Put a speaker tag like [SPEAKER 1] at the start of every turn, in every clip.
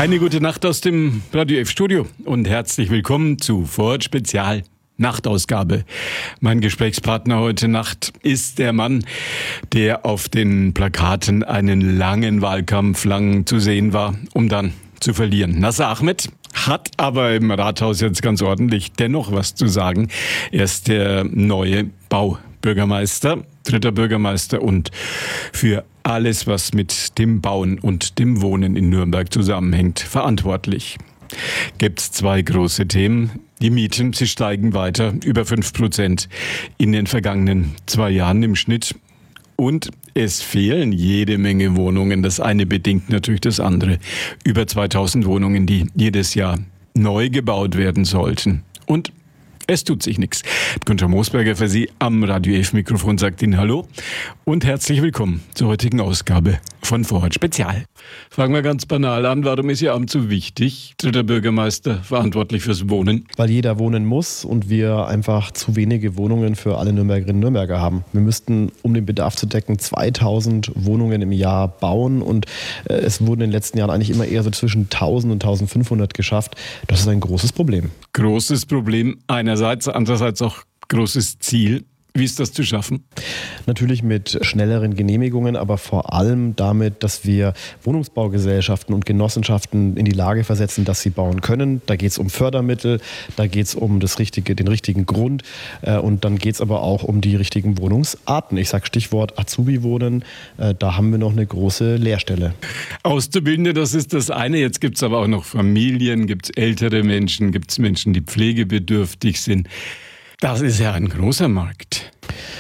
[SPEAKER 1] Eine gute Nacht aus dem Radio F Studio und herzlich willkommen zu Vorort Spezial Nachtausgabe. Mein Gesprächspartner heute Nacht ist der Mann, der auf den Plakaten einen langen Wahlkampf lang zu sehen war, um dann zu verlieren. Nasser Ahmed hat aber im Rathaus jetzt ganz ordentlich dennoch was zu sagen. Er ist der neue Baubürgermeister, dritter Bürgermeister und für alles, was mit dem Bauen und dem Wohnen in Nürnberg zusammenhängt, verantwortlich. Gibt's zwei große Themen. Die Mieten, sie steigen weiter, über 5% in den vergangenen 2 Jahren im Schnitt. Und es fehlen jede Menge Wohnungen. Das eine bedingt natürlich das andere. Über 2000 Wohnungen, die jedes Jahr neu gebaut werden sollten. Und es tut sich nichts. Günter Moosberger für Sie am Radio F Mikrofon sagt Ihnen Hallo und herzlich willkommen zur heutigen Ausgabe von Vorort Spezial. Fangen wir ganz banal an. Warum ist Ihr Amt so wichtig? Dritter Bürgermeister, verantwortlich fürs Wohnen.
[SPEAKER 2] Weil jeder wohnen muss und wir einfach zu wenige Wohnungen für alle Nürnbergerinnen und Nürnberger haben. Wir müssten, um den Bedarf zu decken, 2000 Wohnungen im Jahr bauen und es wurden in den letzten Jahren eigentlich immer eher so zwischen 1000 und 1500 geschafft. Das ist ein großes Problem.
[SPEAKER 1] Großes Problem einerseits, andererseits auch großes Ziel. Wie ist das zu schaffen?
[SPEAKER 2] Natürlich mit schnelleren Genehmigungen, aber vor allem damit, dass wir Wohnungsbaugesellschaften und Genossenschaften in die Lage versetzen, dass sie bauen können. Da geht es um Fördermittel, da geht es um den richtigen Grund und dann geht es aber auch um die richtigen Wohnungsarten. Ich sage Stichwort Azubi-Wohnen, da haben wir noch eine große Leerstelle.
[SPEAKER 1] Auszubildende, das ist das eine. Jetzt gibt es aber auch noch Familien, gibt es ältere Menschen, gibt es Menschen, die pflegebedürftig sind. Das ist ja ein großer Markt.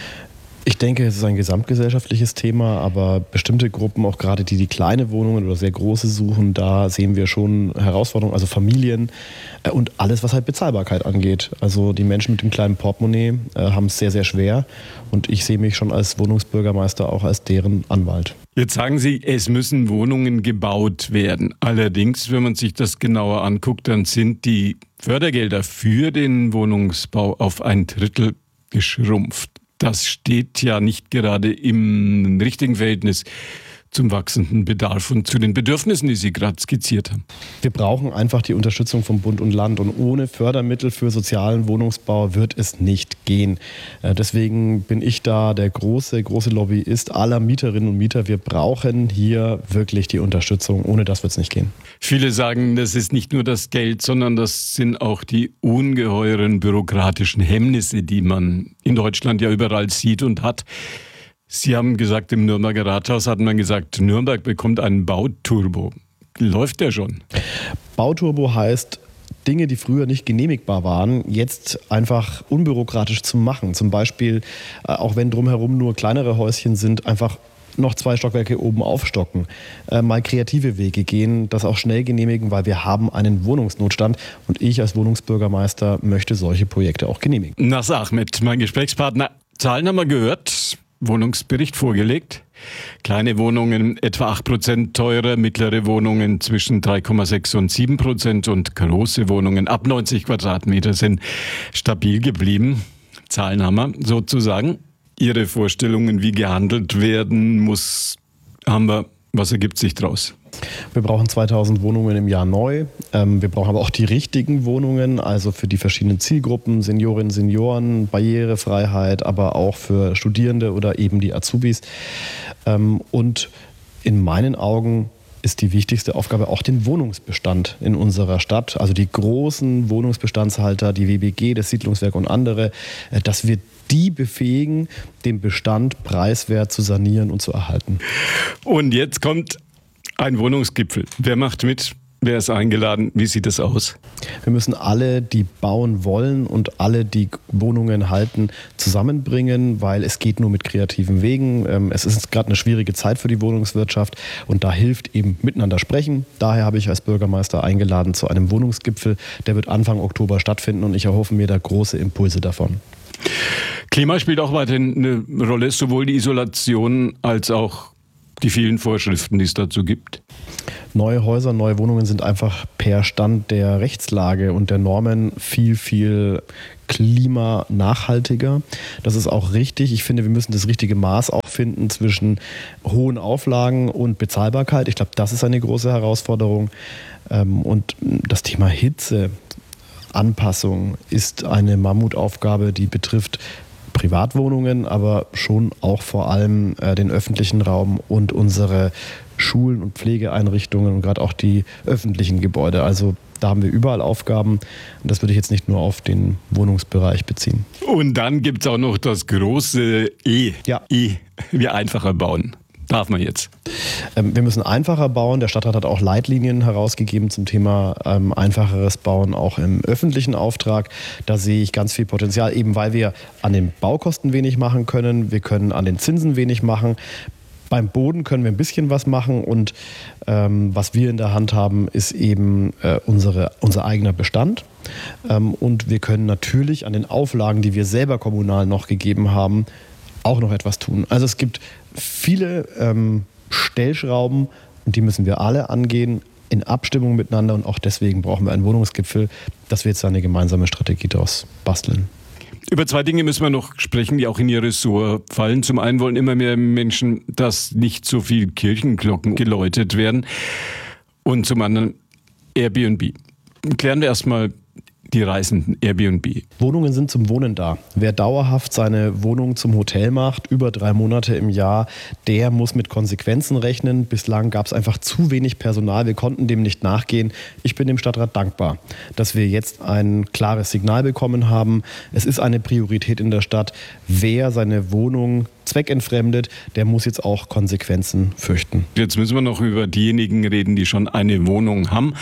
[SPEAKER 2] Ich denke, es ist ein gesamtgesellschaftliches Thema, aber bestimmte Gruppen, auch gerade die kleine Wohnungen oder sehr große suchen, da sehen wir schon Herausforderungen, also Familien und alles, was halt Bezahlbarkeit angeht. Also die Menschen mit dem kleinen Portemonnaie haben es sehr, sehr schwer und ich sehe mich schon als Wohnungsbürgermeister auch als deren Anwalt.
[SPEAKER 1] Jetzt sagen Sie, es müssen Wohnungen gebaut werden. Allerdings, wenn man sich das genauer anguckt, dann sind die Fördergelder für den Wohnungsbau auf 1/3 geschrumpft. Das steht ja nicht gerade im richtigen Verhältnis zum wachsenden Bedarf und zu den Bedürfnissen, die Sie gerade skizziert haben.
[SPEAKER 2] Wir brauchen einfach die Unterstützung von Bund und Land und ohne Fördermittel für sozialen Wohnungsbau wird es nicht gehen. Deswegen bin ich da der große Lobbyist aller Mieterinnen und Mieter. Wir brauchen hier wirklich die Unterstützung. Ohne das wird es nicht gehen.
[SPEAKER 1] Viele sagen, das ist nicht nur das Geld, sondern das sind auch die ungeheuren bürokratischen Hemmnisse, die man in Deutschland ja überall sieht und hat. Sie haben gesagt, im Nürnberger Rathaus hat man gesagt, Nürnberg bekommt einen Bauturbo. Läuft der schon?
[SPEAKER 2] Bauturbo heißt, Dinge, die früher nicht genehmigbar waren, jetzt einfach unbürokratisch zu machen. Zum Beispiel, auch wenn drumherum nur kleinere Häuschen sind, einfach noch 2 Stockwerke oben aufstocken, mal kreative Wege gehen, das auch schnell genehmigen, weil wir haben einen Wohnungsnotstand und ich als Wohnungsbürgermeister möchte solche Projekte auch genehmigen.
[SPEAKER 1] Nasser Ahmed, mein Gesprächspartner. Zahlen haben wir gehört. Wohnungsbericht vorgelegt. Kleine Wohnungen etwa 8% teurer, mittlere Wohnungen zwischen 3,6 und 7% und große Wohnungen ab 90 Quadratmeter sind stabil geblieben. Zahlen haben wir sozusagen. Ihre Vorstellungen, wie gehandelt werden muss, haben wir. Was ergibt sich daraus?
[SPEAKER 2] Wir brauchen 2000 Wohnungen im Jahr neu. Wir brauchen aber auch die richtigen Wohnungen, also für die verschiedenen Zielgruppen, Seniorinnen, Senioren, Barrierefreiheit, aber auch für Studierende oder eben die Azubis. Und in meinen Augen ist die wichtigste Aufgabe auch den Wohnungsbestand in unserer Stadt, also die großen Wohnungsbestandshalter, die WBG, das Siedlungswerk und andere, dass wir die befähigen, den Bestand preiswert zu sanieren und zu erhalten.
[SPEAKER 1] Und jetzt kommt ein Wohnungsgipfel. Wer macht mit? Wer ist eingeladen? Wie sieht es aus?
[SPEAKER 2] Wir müssen alle, die bauen wollen und alle, die Wohnungen halten, zusammenbringen, weil es geht nur mit kreativen Wegen. Es ist gerade eine schwierige Zeit für die Wohnungswirtschaft und da hilft eben miteinander sprechen. Daher habe ich als Bürgermeister eingeladen zu einem Wohnungsgipfel. Der wird Anfang Oktober stattfinden und ich erhoffe mir da große Impulse davon.
[SPEAKER 1] Klima spielt auch weiterhin eine Rolle, sowohl die Isolation als auch die vielen Vorschriften, die es dazu gibt.
[SPEAKER 2] Neue Häuser, neue Wohnungen sind einfach per Stand der Rechtslage und der Normen viel, viel klimanachhaltiger. Das ist auch richtig. Ich finde, wir müssen das richtige Maß auch finden zwischen hohen Auflagen und Bezahlbarkeit. Ich glaube, das ist eine große Herausforderung. Und das Thema Hitzeanpassung ist eine Mammutaufgabe, die betrifft Privatwohnungen, aber schon auch vor allem den öffentlichen Raum und unsere Schulen und Pflegeeinrichtungen und gerade auch die öffentlichen Gebäude. Also da haben wir überall Aufgaben und das würde ich jetzt nicht nur auf den Wohnungsbereich beziehen.
[SPEAKER 1] Und dann gibt es auch noch das große E.
[SPEAKER 2] Ja.
[SPEAKER 1] E, wie einfacher bauen. Darf man jetzt?
[SPEAKER 2] Wir müssen einfacher bauen. Der Stadtrat hat auch Leitlinien herausgegeben zum Thema einfacheres Bauen, auch im öffentlichen Auftrag. Da sehe ich ganz viel Potenzial, eben weil wir an den Baukosten wenig machen können. Wir können an den Zinsen wenig machen. Beim Boden können wir ein bisschen was machen und was wir in der Hand haben, ist eben unser eigener Bestand. Und wir können natürlich an den Auflagen, die wir selber kommunal noch gegeben haben, auch noch etwas tun. Also es gibt viele Stellschrauben und die müssen wir alle angehen in Abstimmung miteinander und auch deswegen brauchen wir einen Wohnungsgipfel, dass wir jetzt eine gemeinsame Strategie daraus basteln.
[SPEAKER 1] Über zwei Dinge müssen wir noch sprechen, die auch in Ihr Ressort fallen. Zum einen wollen immer mehr Menschen, dass nicht so viel Kirchenglocken geläutet werden. Und zum anderen Airbnb. Klären wir erstmal die Reisenden, Airbnb.
[SPEAKER 2] Wohnungen sind zum Wohnen da. Wer dauerhaft seine Wohnung zum Hotel macht, über 3 Monate im Jahr, der muss mit Konsequenzen rechnen. Bislang gab es einfach zu wenig Personal. Wir konnten dem nicht nachgehen. Ich bin dem Stadtrat dankbar, dass wir jetzt ein klares Signal bekommen haben. Es ist eine Priorität in der Stadt. Wer seine Wohnung zweckentfremdet, der muss jetzt auch Konsequenzen fürchten.
[SPEAKER 1] Jetzt müssen wir noch über diejenigen reden, die schon eine Wohnung haben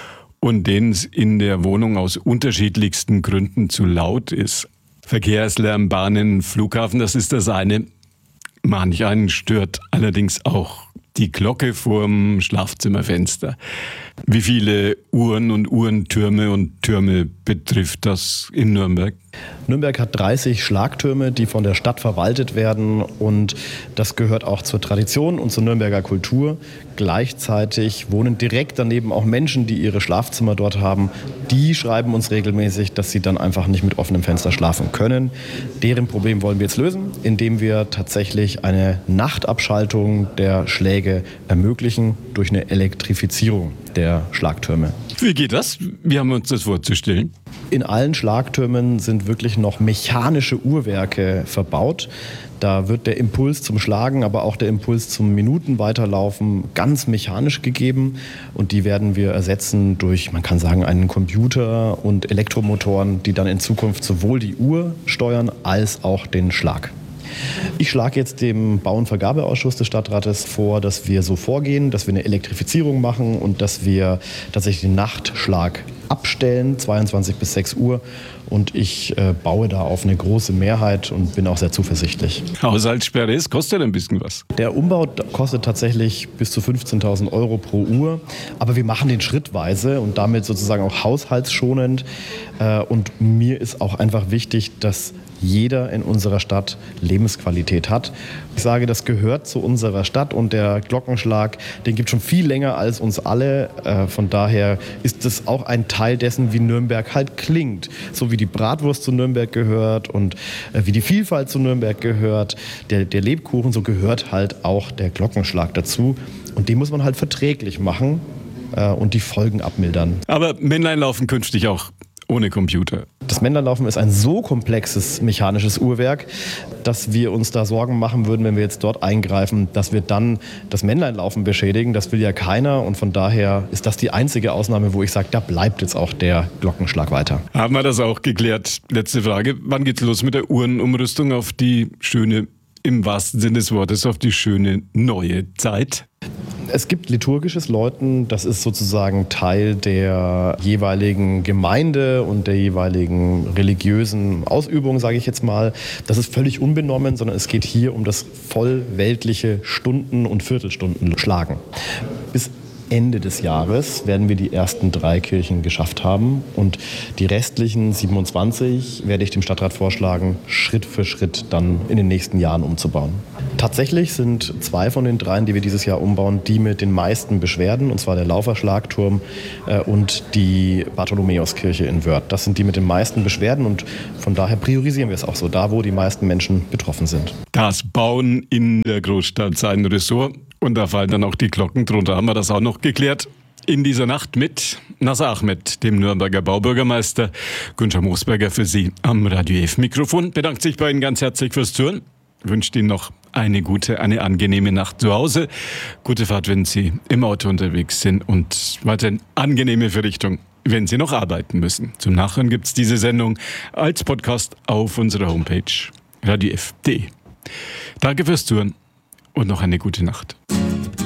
[SPEAKER 1] und denen es in der Wohnung aus unterschiedlichsten Gründen zu laut ist. Verkehrslärm, Bahnen, Flughafen, das ist das eine. Manch einen stört allerdings auch die Glocke vorm Schlafzimmerfenster. Wie viele Uhren und Uhrentürme und Türme betrifft das in Nürnberg?
[SPEAKER 2] Nürnberg hat 30 Schlagtürme, die von der Stadt verwaltet werden und das gehört auch zur Tradition und zur Nürnberger Kultur. Gleichzeitig wohnen direkt daneben auch Menschen, die ihre Schlafzimmer dort haben. Die schreiben uns regelmäßig, dass sie dann einfach nicht mit offenem Fenster schlafen können. Deren Problem wollen wir jetzt lösen, indem wir tatsächlich eine Nachtabschaltung der Schläge ermöglichen durch eine Elektrifizierung der Schlagtürme.
[SPEAKER 1] Wie geht das? Wie haben wir uns das vorzustellen?
[SPEAKER 2] In allen Schlagtürmen sind wirklich noch mechanische Uhrwerke verbaut. Da wird der Impuls zum Schlagen, aber auch der Impuls zum Minutenweiterlaufen ganz mechanisch gegeben. Und die werden wir ersetzen durch, man kann sagen, einen Computer und Elektromotoren, die dann in Zukunft sowohl die Uhr steuern als auch den Schlag. Ich schlage jetzt dem Bau- und Vergabeausschuss des Stadtrates vor, dass wir so vorgehen, dass wir eine Elektrifizierung machen und dass wir tatsächlich den Nachtschlag abstellen, 22 bis 6 Uhr. Und ich baue da auf eine große Mehrheit und bin auch sehr zuversichtlich.
[SPEAKER 1] Haushaltssperre, es kostet ein bisschen was.
[SPEAKER 2] Der Umbau kostet tatsächlich bis zu 15.000 Euro pro Uhr. Aber wir machen den schrittweise und damit sozusagen auch haushaltsschonend. Und mir ist auch einfach wichtig, dass jeder in unserer Stadt Lebensqualität hat. Ich sage, das gehört zu unserer Stadt und der Glockenschlag, den gibt es schon viel länger als uns alle. Von daher ist das auch ein Teil dessen, wie Nürnberg halt klingt. So wie die Bratwurst zu Nürnberg gehört und wie die Vielfalt zu Nürnberg gehört, der Lebkuchen, so gehört halt auch der Glockenschlag dazu. Und den muss man halt verträglich machen und die Folgen abmildern.
[SPEAKER 1] Aber Männlein laufen künftig auch ohne Computer.
[SPEAKER 2] Das Männlein-Laufen ist ein so komplexes mechanisches Uhrwerk, dass wir uns da Sorgen machen würden, wenn wir jetzt dort eingreifen, dass wir dann das Männlein-Laufen beschädigen. Das will ja keiner und von daher ist das die einzige Ausnahme, wo ich sage, da bleibt jetzt auch der Glockenschlag weiter.
[SPEAKER 1] Haben wir das auch geklärt? Letzte Frage. Wann geht's los mit der Uhrenumrüstung auf die schöne, im wahrsten Sinne des Wortes, auf die schöne neue Zeit?
[SPEAKER 2] Es gibt liturgisches Läuten, das ist sozusagen Teil der jeweiligen Gemeinde und der jeweiligen religiösen Ausübung, sage ich jetzt mal. Das ist völlig unbenommen, sondern es geht hier um das vollweltliche Stunden- und Viertelstunden-Schlagen. Bis Ende des Jahres werden wir die ersten 3 Kirchen geschafft haben und die restlichen 27 werde ich dem Stadtrat vorschlagen, Schritt für Schritt dann in den nächsten Jahren umzubauen. Tatsächlich sind 2 von den 3, die wir dieses Jahr umbauen, die mit den meisten Beschwerden, und zwar der Lauferschlagturm und die Bartholomäuskirche in Wörth. Das sind die mit den meisten Beschwerden und von daher priorisieren wir es auch so, da wo die meisten Menschen betroffen sind.
[SPEAKER 1] Das Bauen in der Großstadt sein Ressort und da fallen dann auch die Glocken drunter. Haben wir das auch noch geklärt? In dieser Nacht mit Nasser Ahmed, dem Nürnberger Baubürgermeister. Günther Moosberger für Sie am Radio F Mikrofon. Bedankt sich bei Ihnen ganz herzlich fürs Zuhören. Wünscht Ihnen noch eine angenehme Nacht zu Hause. Gute Fahrt, wenn Sie im Auto unterwegs sind und weiterhin angenehme Verrichtung, wenn Sie noch arbeiten müssen. Zum Nachhören gibt es diese Sendung als Podcast auf unserer Homepage radiof.de. Danke fürs Zuhören und noch eine gute Nacht.